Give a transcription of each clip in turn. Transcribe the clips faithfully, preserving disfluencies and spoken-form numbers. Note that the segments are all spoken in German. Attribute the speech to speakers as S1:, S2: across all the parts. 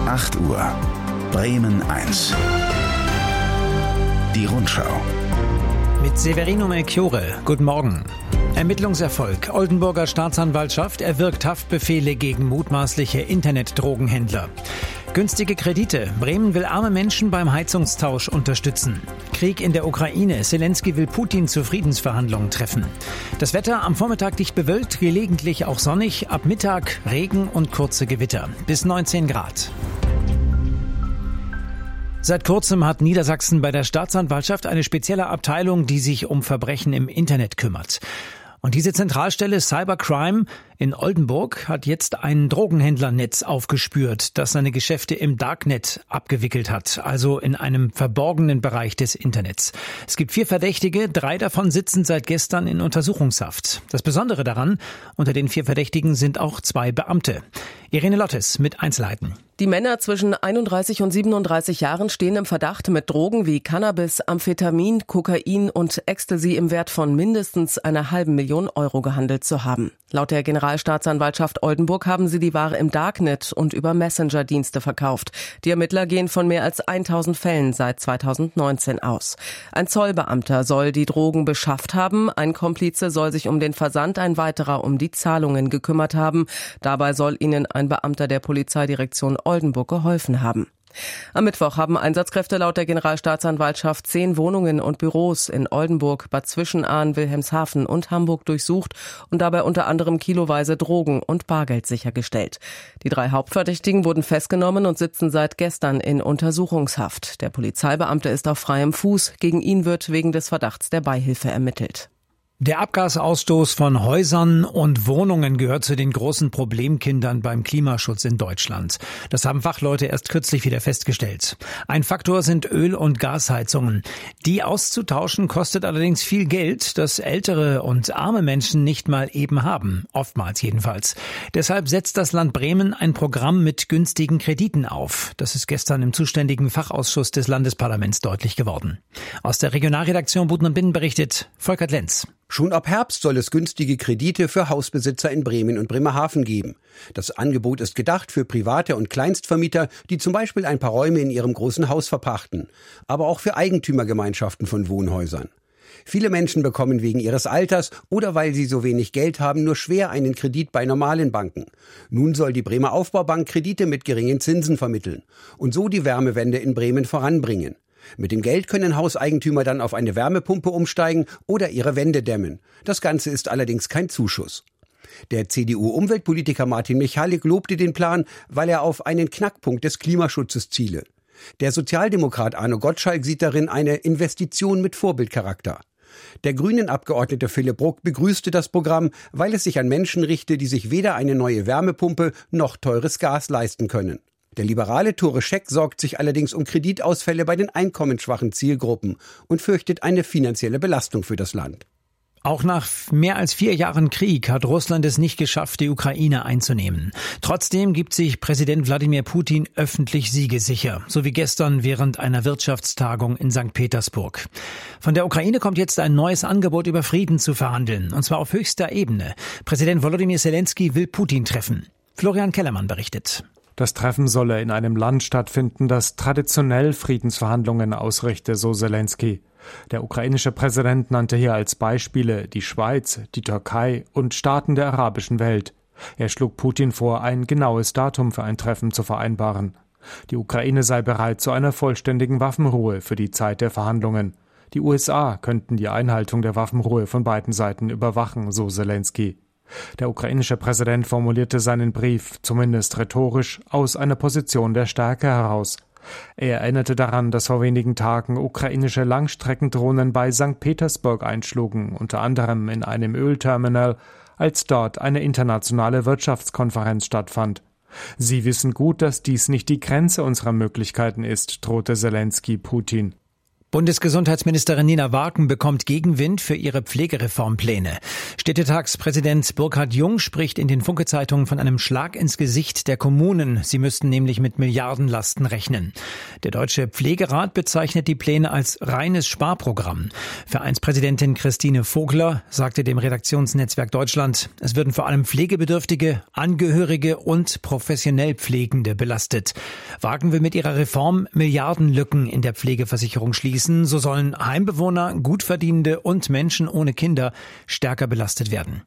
S1: acht Uhr. Bremen eins. Die Rundschau.
S2: Mit Severino Melchiore. Guten Morgen. Ermittlungserfolg. Oldenburger Staatsanwaltschaft erwirkt Haftbefehle gegen mutmaßliche Internetdrogenhändler. Günstige Kredite. Bremen will arme Menschen beim Heizungstausch unterstützen. Krieg in der Ukraine. Zelensky will Putin zu Friedensverhandlungen treffen. Das Wetter am Vormittag dicht bewölkt, gelegentlich auch sonnig. Ab Mittag Regen und kurze Gewitter. Bis neunzehn Grad. Seit kurzem hat Niedersachsen bei der Staatsanwaltschaft eine spezielle Abteilung, die sich um Verbrechen im Internet kümmert. Und diese Zentralstelle Cybercrime in Oldenburg hat jetzt ein Drogenhändlernetz aufgespürt, das seine Geschäfte im Darknet abgewickelt hat, also in einem verborgenen Bereich des Internets. Es gibt vier Verdächtige, drei davon sitzen seit gestern in Untersuchungshaft. Das Besondere daran, unter den vier Verdächtigen sind auch zwei Beamte. Irene Lottes mit Einzelheiten.
S3: Die Männer zwischen einunddreißig und siebenunddreißig Jahren stehen im Verdacht, mit Drogen wie Cannabis, Amphetamin, Kokain und Ecstasy im Wert von mindestens einer halben Million Euro gehandelt zu haben. Laut der Generalstaatsanwaltschaft Oldenburg haben sie die Ware im Darknet und über Messenger-Dienste verkauft. Die Ermittler gehen von mehr als tausend Fällen seit zweitausendneunzehn aus. Ein Zollbeamter soll die Drogen beschafft haben, ein Komplize soll sich um den Versand, ein weiterer um die Zahlungen gekümmert haben. Dabei soll ihnen ein Beamter der Polizeidirektion Oldenburg geholfen haben. Am Mittwoch haben Einsatzkräfte laut der Generalstaatsanwaltschaft zehn Wohnungen und Büros in Oldenburg, Bad Zwischenahn, Wilhelmshaven und Hamburg durchsucht und dabei unter anderem kiloweise Drogen und Bargeld sichergestellt. Die drei Hauptverdächtigen wurden festgenommen und sitzen seit gestern in Untersuchungshaft. Der Polizeibeamte ist auf freiem Fuß. Gegen ihn wird wegen des Verdachts der Beihilfe ermittelt.
S2: Der Abgasausstoß von Häusern und Wohnungen gehört zu den großen Problemkindern beim Klimaschutz in Deutschland. Das haben Fachleute erst kürzlich wieder festgestellt. Ein Faktor sind Öl- und Gasheizungen. Die auszutauschen kostet allerdings viel Geld, das ältere und arme Menschen nicht mal eben haben. Oftmals jedenfalls. Deshalb setzt das Land Bremen ein Programm mit günstigen Krediten auf. Das ist gestern im zuständigen Fachausschuss des Landesparlaments deutlich geworden. Aus der Regionalredaktion Buden und Binnen berichtet Volkert Lenz.
S4: Schon ab Herbst soll es günstige Kredite für Hausbesitzer in Bremen und Bremerhaven geben. Das Angebot ist gedacht für Private und Kleinstvermieter, die zum Beispiel ein paar Räume in ihrem großen Haus verpachten, aber auch für Eigentümergemeinschaften von Wohnhäusern. Viele Menschen bekommen wegen ihres Alters oder weil sie so wenig Geld haben, nur schwer einen Kredit bei normalen Banken. Nun soll die Bremer Aufbaubank Kredite mit geringen Zinsen vermitteln und so die Wärmewende in Bremen voranbringen. Mit dem Geld können Hauseigentümer dann auf eine Wärmepumpe umsteigen oder ihre Wände dämmen. Das Ganze ist allerdings kein Zuschuss. Der C D U-Umweltpolitiker Martin Michalik lobte den Plan, weil er auf einen Knackpunkt des Klimaschutzes ziele. Der Sozialdemokrat Arno Gottschalk sieht darin eine Investition mit Vorbildcharakter. Der Grünen-Abgeordnete Philipp Bruck begrüßte das Programm, weil es sich an Menschen richte, die sich weder eine neue Wärmepumpe noch teures Gas leisten können. Der liberale Tore Scheck sorgt sich allerdings um Kreditausfälle bei den einkommensschwachen Zielgruppen und fürchtet eine finanzielle Belastung für das Land.
S2: Auch nach mehr als vier Jahren Krieg hat Russland es nicht geschafft, die Ukraine einzunehmen. Trotzdem gibt sich Präsident Wladimir Putin öffentlich siegesicher, so wie gestern während einer Wirtschaftstagung in Sankt Petersburg. Von der Ukraine kommt jetzt ein neues Angebot, über Frieden zu verhandeln, und zwar auf höchster Ebene. Präsident Volodymyr Zelensky will Putin treffen. Florian Kellermann berichtet.
S5: Das Treffen solle in einem Land stattfinden, das traditionell Friedensverhandlungen ausrichte, so Zelensky. Der ukrainische Präsident nannte hier als Beispiele die Schweiz, die Türkei und Staaten der arabischen Welt. Er schlug Putin vor, ein genaues Datum für ein Treffen zu vereinbaren. Die Ukraine sei bereit zu einer vollständigen Waffenruhe für die Zeit der Verhandlungen. Die U S A könnten die Einhaltung der Waffenruhe von beiden Seiten überwachen, so Zelensky. Der ukrainische Präsident formulierte seinen Brief, zumindest rhetorisch, aus einer Position der Stärke heraus. Er erinnerte daran, dass vor wenigen Tagen ukrainische Langstreckendrohnen bei Sankt Petersburg einschlugen, unter anderem in einem Ölterminal, als dort eine internationale Wirtschaftskonferenz stattfand. Sie wissen gut, dass dies nicht die Grenze unserer Möglichkeiten ist, drohte Zelensky Putin.
S2: Bundesgesundheitsministerin Nina Wagen bekommt Gegenwind für ihre Pflegereformpläne. Städtetagspräsident Burkhard Jung spricht in den Funke-Zeitungen von einem Schlag ins Gesicht der Kommunen. Sie müssten nämlich mit Milliardenlasten rechnen. Der Deutsche Pflegerat bezeichnet die Pläne als reines Sparprogramm. Vereinspräsidentin Christine Vogler sagte dem Redaktionsnetzwerk Deutschland, es würden vor allem Pflegebedürftige, Angehörige und professionell Pflegende belastet. Wagen will mit ihrer Reform Milliardenlücken in der Pflegeversicherung schließen. So sollen Heimbewohner, Gutverdienende und Menschen ohne Kinder stärker belastet werden.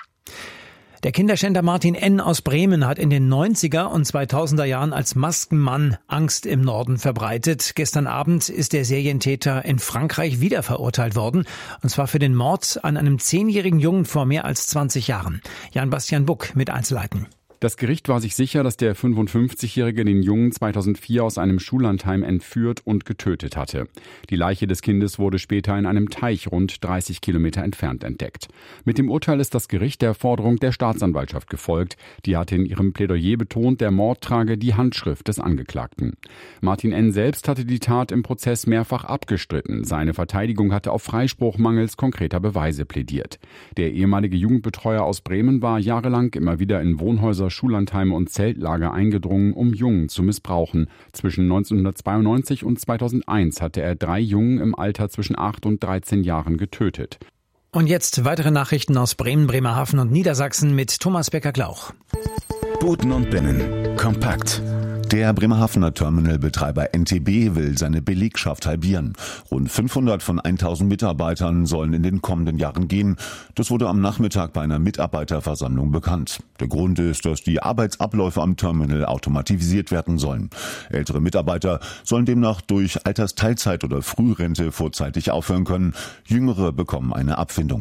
S2: Der Kinderschänder Martin N. aus Bremen hat in den neunziger und zweitausender Jahren als Maskenmann Angst im Norden verbreitet. Gestern Abend ist der Serientäter in Frankreich wieder verurteilt worden, und zwar für den Mord an einem zehnjährigen Jungen vor mehr als zwanzig Jahren. Jan-Bastian Buck mit Einzelheiten.
S6: Das Gericht war sich sicher, dass der fünfundfünfzigjährige den Jungen zweitausendvier aus einem Schullandheim entführt und getötet hatte. Die Leiche des Kindes wurde später in einem Teich rund dreißig Kilometer entfernt entdeckt. Mit dem Urteil ist das Gericht der Forderung der Staatsanwaltschaft gefolgt. Die hatte in ihrem Plädoyer betont, der Mord trage die Handschrift des Angeklagten. Martin N. selbst hatte die Tat im Prozess mehrfach abgestritten. Seine Verteidigung hatte auf Freispruch mangels konkreter Beweise plädiert. Der ehemalige Jugendbetreuer aus Bremen war jahrelang immer wieder in Wohnhäuser, Schullandheime und Zeltlager eingedrungen, um Jungen zu missbrauchen. Zwischen neunzehnhundertzweiundneunzig und zweitausendeins hatte er drei Jungen im Alter zwischen acht und dreizehn Jahren getötet.
S2: Und jetzt weitere Nachrichten aus Bremen, Bremerhaven und Niedersachsen mit Thomas Becker-Glauch.
S1: Booten und Binnen. Kompakt.
S7: Der Bremerhavener Terminalbetreiber N T B will seine Belegschaft halbieren. Rund fünfhundert von tausend Mitarbeitern sollen in den kommenden Jahren gehen. Das wurde am Nachmittag bei einer Mitarbeiterversammlung bekannt. Der Grund ist, dass die Arbeitsabläufe am Terminal automatisiert werden sollen. Ältere Mitarbeiter sollen demnach durch Altersteilzeit oder Frührente vorzeitig aufhören können. Jüngere bekommen eine Abfindung.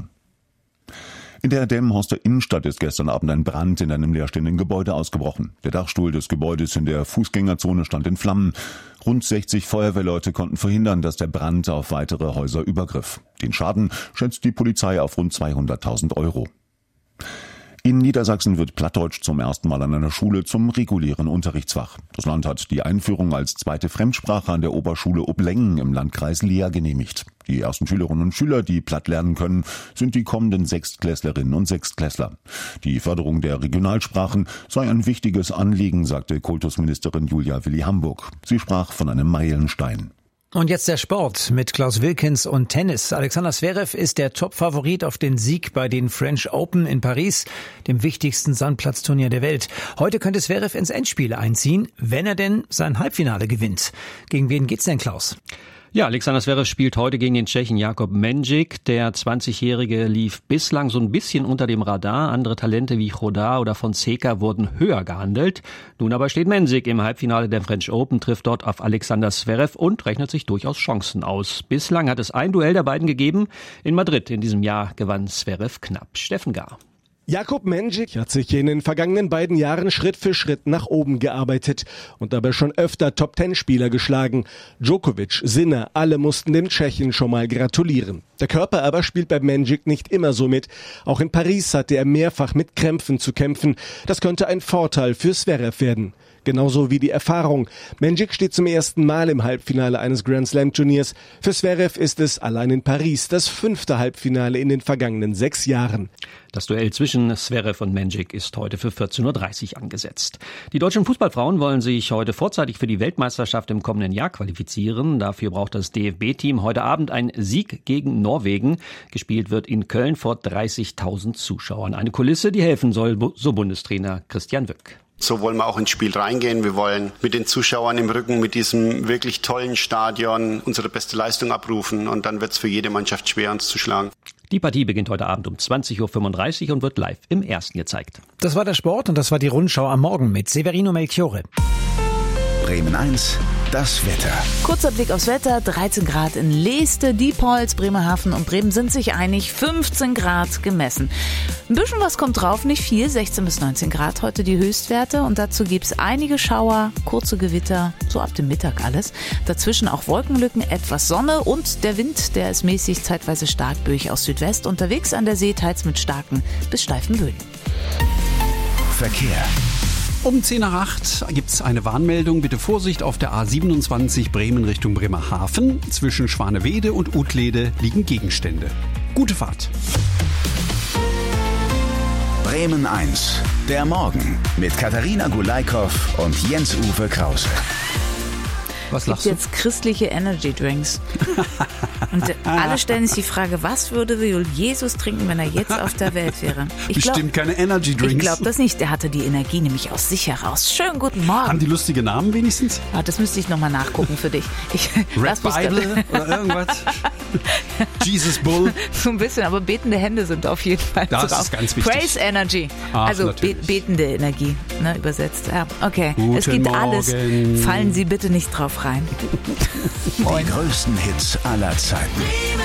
S7: In der Delmenhorster Innenstadt ist gestern Abend ein Brand in einem leerstehenden Gebäude ausgebrochen. Der Dachstuhl des Gebäudes in der Fußgängerzone stand in Flammen. Rund sechzig Feuerwehrleute konnten verhindern, dass der Brand auf weitere Häuser übergriff. Den Schaden schätzt die Polizei auf rund zweihunderttausend Euro. In Niedersachsen wird Plattdeutsch zum ersten Mal an einer Schule zum regulären Unterrichtsfach. Das Land hat die Einführung als zweite Fremdsprache an der Oberschule Oblengen im Landkreis Leer genehmigt. Die ersten Schülerinnen und Schüler, die Platt lernen können, sind die kommenden Sechstklässlerinnen und Sechstklässler. Die Förderung der Regionalsprachen sei ein wichtiges Anliegen, sagte Kultusministerin Julia Willi Hamburg. Sie sprach von einem Meilenstein.
S2: Und jetzt der Sport mit Klaus Wilkins und Tennis. Alexander Zverev ist der Top-Favorit auf den Sieg bei den French Open in Paris, dem wichtigsten Sandplatzturnier der Welt. Heute könnte Zverev ins Endspiel einziehen, wenn er denn sein Halbfinale gewinnt. Gegen wen geht's denn, Klaus?
S8: Ja, Alexander Zverev spielt heute gegen den Tschechen Jakub Mendžík. Der zwanzigjährige lief bislang so ein bisschen unter dem Radar. Andere Talente wie Chodar oder Fonseca wurden höher gehandelt. Nun aber steht Mendžík im Halbfinale der French Open, trifft dort auf Alexander Zverev und rechnet sich durchaus Chancen aus. Bislang hat es ein Duell der beiden gegeben. In Madrid in diesem Jahr gewann Zverev knapp. Steffen Gahr.
S9: Jakub Mendžík hat sich in den vergangenen beiden Jahren Schritt für Schritt nach oben gearbeitet und dabei schon öfter Top-Ten-Spieler geschlagen. Djokovic, Sinner, alle mussten dem Tschechen schon mal gratulieren. Der Körper aber spielt bei Mendžík nicht immer so mit. Auch in Paris hatte er mehrfach mit Krämpfen zu kämpfen. Das könnte ein Vorteil für Zverev werden. Genauso wie die Erfahrung. Mendžík steht zum ersten Mal im Halbfinale eines Grand-Slam-Turniers. Für Zverev ist es allein in Paris das fünfte Halbfinale in den vergangenen sechs Jahren.
S8: Das Duell zwischen Zverev und Mendžík ist heute für vierzehn Uhr dreißig angesetzt. Die deutschen Fußballfrauen wollen sich heute vorzeitig für die Weltmeisterschaft im kommenden Jahr qualifizieren. Dafür braucht das D F B-Team heute Abend einen Sieg gegen Norwegen. Gespielt wird in Köln vor dreißigtausend Zuschauern. Eine Kulisse, die helfen soll, so Bundestrainer Christian Wück.
S10: So wollen wir auch ins Spiel reingehen. Wir wollen mit den Zuschauern im Rücken, mit diesem wirklich tollen Stadion unsere beste Leistung abrufen. Und dann wird es für jede Mannschaft schwer, uns zu schlagen.
S8: Die Partie beginnt heute Abend um zwanzig Uhr fünfunddreißig und wird live im Ersten gezeigt.
S2: Das war der Sport und das war die Rundschau am Morgen mit Severino Melchiorre.
S1: Bremen eins, das Wetter.
S11: Kurzer Blick aufs Wetter, dreizehn Grad in Leeste, Diepholz, Bremerhaven und Bremen sind sich einig, fünfzehn Grad gemessen. Ein bisschen was kommt drauf, nicht viel, sechzehn bis neunzehn Grad heute die Höchstwerte und dazu gibt's einige Schauer, kurze Gewitter, so ab dem Mittag alles. Dazwischen auch Wolkenlücken, etwas Sonne und der Wind, der ist mäßig zeitweise stark böig aus Südwest, unterwegs an der See, teils mit starken bis steifen Böen.
S1: Verkehr.
S12: Um zehn nach acht gibt es eine Warnmeldung. Bitte Vorsicht auf der A siebenundzwanzig Bremen Richtung Bremerhaven. Zwischen Schwanewede und Utlede liegen Gegenstände. Gute Fahrt.
S1: Bremen eins. Der Morgen mit Katharina Gulaikow und Jens-Uwe Krause.
S11: Was lachst du? Jetzt christliche Energy Drinks. Und alle stellen sich die Frage, was würde wohl Jesus trinken, wenn er jetzt auf der Welt wäre? Ich
S12: Bestimmt
S11: glaub,
S12: keine Energy Drinks.
S11: Ich glaube das nicht. Der hatte die Energie nämlich aus sich heraus. Schönen guten Morgen.
S12: Haben die lustige Namen wenigstens?
S11: Ah, das müsste ich nochmal nachgucken für dich. Ich,
S12: Red Bible oder irgendwas? Jesus Bull?
S11: So ein bisschen, aber betende Hände sind auf jeden Fall
S12: das
S11: drauf.
S12: Ist ganz wichtig.
S11: Praise Energy.
S12: Ach,
S11: also be- betende Energie, ne, übersetzt. Ja, okay.
S12: Guten
S11: es gibt
S12: Morgen.
S11: alles. Fallen Sie bitte nicht drauf rein.
S1: Die größten Hits aller Zeiten.